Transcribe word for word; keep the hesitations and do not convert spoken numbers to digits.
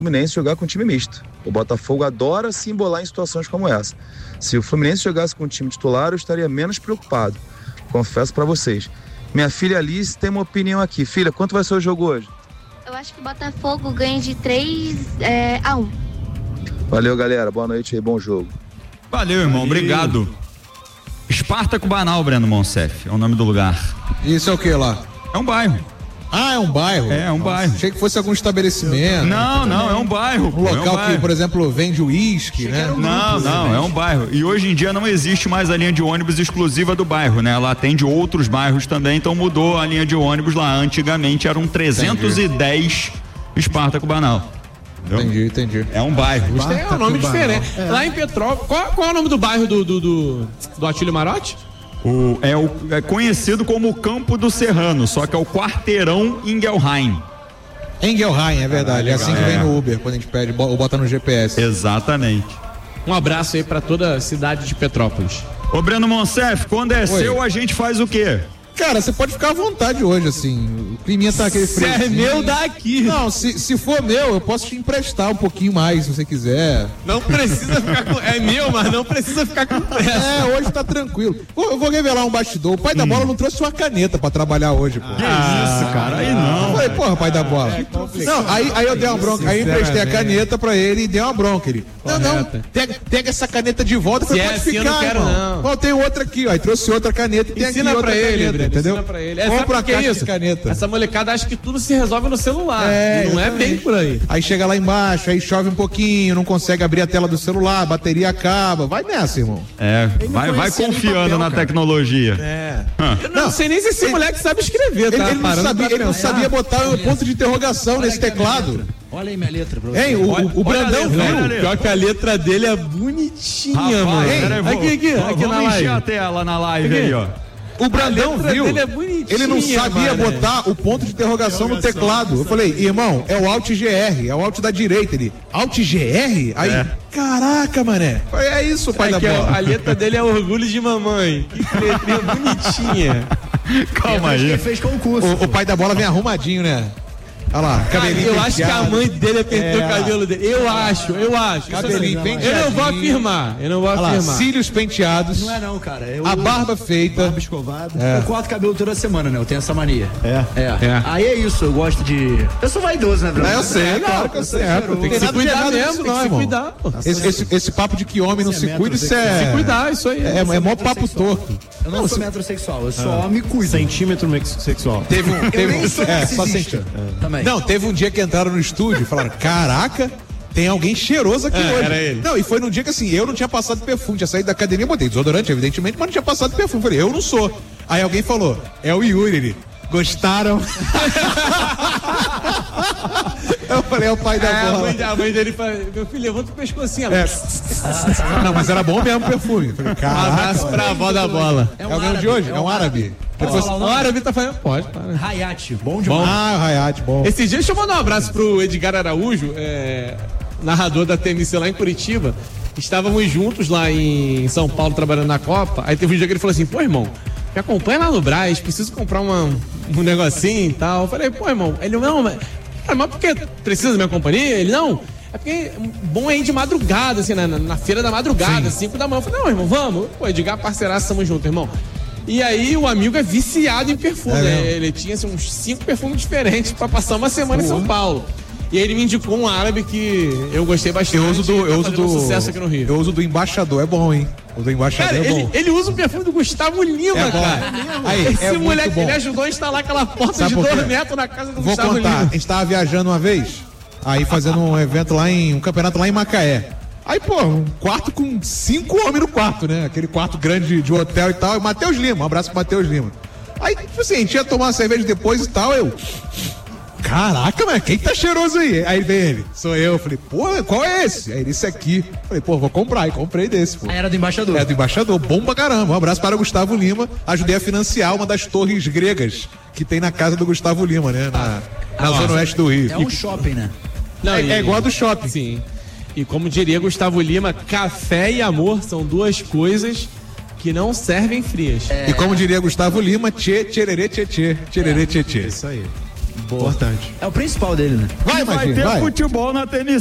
Fluminense jogar com time misto. O Botafogo adora se embolar em situações como essa. Se o Fluminense jogasse com o time titular, eu estaria menos preocupado. Confesso pra vocês. Minha filha Alice tem uma opinião aqui. Filha, quanto vai ser o jogo hoje? Eu acho que o Botafogo ganha de três a um. Valeu, galera. Boa noite aí, bom jogo. Valeu, irmão. Valeu. Obrigado. Espartaco Banal, Breno Monsef, é o nome do lugar. Isso é o que lá? É um bairro. Ah, é um bairro? É, é um Nossa, bairro. Achei que fosse algum estabelecimento. Não, não, é um bairro. Um local é um bairro. que, por exemplo, vende uísque, né? Um não, grupo, não, né? É um bairro. E hoje em dia não existe mais a linha de ônibus exclusiva do bairro, né? Ela atende outros bairros também, então mudou a linha de ônibus lá. Antigamente eram trezentos e dez Espartaco Banal. Entendeu? Entendi, entendi. É um bairro. Isso é um nome diferente. É. Lá em Petrópolis, qual, qual é o nome do bairro do, do, do, do Atílio Marotti? O, é, o, é conhecido como o Campo do Serrano, só que é o Quarteirão Ingelheim. Ingelheim, é verdade. Ah, é assim que é. vem no Uber, quando a gente pede, ou bota no G P S. Exatamente. Um abraço aí pra toda a cidade de Petrópolis. Ô Breno Monsef, quando é Oi. seu, a gente faz o quê? Cara, você pode ficar à vontade hoje, assim. O climinha tá aquele frio. Se é meu, daqui. Não, se, se for meu, eu posso te emprestar um pouquinho mais, se você quiser. Não precisa ficar com... É meu, mas não precisa ficar com pressa. É, hoje tá tranquilo. Eu vou revelar um bastidor. O pai hum. da bola não trouxe uma caneta pra trabalhar hoje, pô. Que ah, isso, cara? Aí não. Eu falei, porra, pai da bola. É não, aí, aí eu dei uma bronca. Aí eu emprestei a caneta pra ele e dei uma bronca. Ele, não, não, pega, pega essa caneta de volta. Se pode é assim, ficar, eu não quero, irmão. não. Eu tenho outra aqui, ó. Aí trouxe outra caneta e tem ensina aqui outra pra ele, caneta, entendeu? Ensina pra ele. É, compra uma que caixa é isso? de caneta. Essa molecada acha que tudo se resolve no celular. É, não é bem por aí. Aí chega lá embaixo, aí chove um pouquinho, não consegue abrir a tela do celular, a bateria acaba. Vai nessa, irmão. É, vai, vai confiando papel, na cara. tecnologia. É. Eu não, não sei nem se esse ele, moleque sabe escrever, tá? Ele, ele não sabia, ele não sabia botar um ponto de interrogação Olha nesse teclado. Olha aí minha letra, bro. Hein, o, olha, o Brandão viu? Pior que a letra dele é bonitinha, mano. Aqui, aqui, aqui na live. Vamos encher a tela na live aí, ó. O Brandão viu, é ele não sabia mano. botar o ponto de interrogação no teclado. Eu falei, irmão, é o Alt G R, é o Alt da direita. Ele, Alt G R? Aí, é. caraca, mané. É isso, pai é da bola. A letra dele é orgulho de mamãe. Que letrinha bonitinha. Calma aí. Ele fez concurso. O, o pai da bola vem arrumadinho, né? Olha lá, cabelinho Eu penteado. acho que a mãe dele apertou é. o cabelo dele. Eu acho, eu acho. Cabelinho penteado. Eu não vou afirmar, eu não vou Olha afirmar. Lá, cílios penteados. Não é não, cara. Eu, a barba feita. Barba escovada. É. Eu corto cabelo toda semana, né? Eu tenho essa mania. É. É. é. Aí é isso, eu gosto de... Eu sou vaidoso, né, Bruno? É, eu sei, é, claro que eu sei. É, tem que se cuidar mesmo, tem que se cuidar. Esse, esse, esse papo de que homem não se cuida, isso é... Se cuidar, isso aí. É, é mó papo torto. Eu não sou metrosexual, eu só me cuido. Centímetro sexual. Teve um... Eu nem sou narcisista. Também. Não, teve um dia que entraram no estúdio e falaram, caraca, tem alguém cheiroso aqui é, hoje. Era ele. Não, e foi num dia que assim, eu não tinha passado perfume, tinha saído da academia, botei desodorante, evidentemente, mas não tinha passado perfume. Falei, eu não sou. Aí alguém falou, é o Yuri, ele, gostaram? Eu falei, é o pai da é, bola. A mãe, a mãe dele falou, meu filho, levanta o pescocinho. É. Não, mas era bom mesmo o perfume. Falei, um abraço pra avó da bola. É, um é alguém de hoje? É um árabe? O árabe tá fazendo. Pode, para. Hayat, bom demais. Ah, o Hayat, bom. Esse dia, deixa eu mandar um abraço pro Edgar Araújo, é, narrador da T M C lá em Curitiba. Estávamos juntos lá em São Paulo trabalhando na Copa. Aí teve um dia que ele falou assim: pô, irmão, me acompanha lá no Brás, preciso comprar uma, um negocinho e tal. Eu falei, pô, irmão, ele não, mas, mas por que precisa da minha companhia? Ele não. É porque bom é ir de madrugada, assim, na, na feira da madrugada, cinco da manhã. Eu falei, não, irmão, vamos. Pô, Edgar, parceiraço, estamos juntos, irmão. E aí o amigo é viciado em perfume, é né? Ele tinha assim, uns cinco perfumes diferentes pra passar uma semana Porra. em São Paulo. E aí ele me indicou um árabe que eu gostei bastante. Eu uso do, eu uso do um sucesso aqui no Rio. Eu uso do Embaixador, é bom, hein? O do Embaixador cara, é bom. Ele, ele usa o perfume do Gustavo Lima, é cara. Aí, Esse é moleque, bom. ele ajudou a instalar aquela porta Sabe de dois metros na casa do Vou Gustavo contar. Lima. A gente tava viajando uma vez, aí fazendo um evento lá em, um campeonato lá em Macaé. Aí, pô, um quarto com cinco homens no quarto, né? Aquele quarto grande de, de hotel e tal. E Matheus Lima, um abraço pro Matheus Lima. Aí, tipo assim, a gente ia tomar uma cerveja depois e tal, eu... Caraca, mas quem tá cheiroso aí? Aí vem ele, sou eu. Falei, pô, qual é esse? Aí ele, esse aqui. Falei, pô, vou comprar. E comprei desse, pô. Aí era do Embaixador. Era do Embaixador, bom pra caramba. Um abraço para o Gustavo Lima. Ajudei a financiar uma das torres gregas que tem na casa do Gustavo Lima, né? Na, na ah, zona oeste do Rio. É um shopping, né? Não, é, e... é igual a do shopping. Sim. E como diria Gustavo Lima, café e amor são duas coisas que não servem frias. É... E como diria Gustavo Lima, tchê, tchererê, tchê, tchê, tchererê, tchê, tchê. Isso aí. Importante. É o principal dele, né? Vai, Vai Marquinhos, ter vai. futebol na tênis